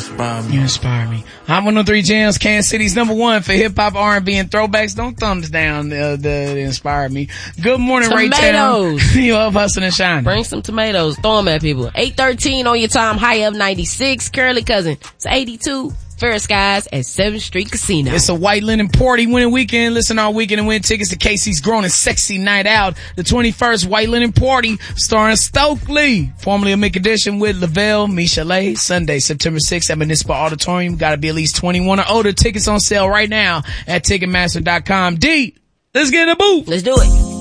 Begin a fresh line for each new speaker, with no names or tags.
You inspire me. Hot 103 Jams, Kansas City's #1 for hip hop, R&B, and throwbacks. Don't thumbs down, the inspire me. Good morning, Raytown. You up hustling and shining.
Bring some tomatoes. Throw them at people. 8:13 on your time. High of 96. Curly Cousin. It's 82. Fair Skies at 7th Street Casino.
It's a White Linen Party winning weekend. Listen all weekend and win tickets to Casey's Grown and Sexy Night Out. The 21st White Linen Party starring Stokely, formerly a Mick Edition with Lavelle, Michelet. Sunday, September 6th at Municipal Auditorium. Gotta be at least 21 or older. Tickets on sale right now at Ticketmaster.com. D, let's get in the booth.
Let's do it.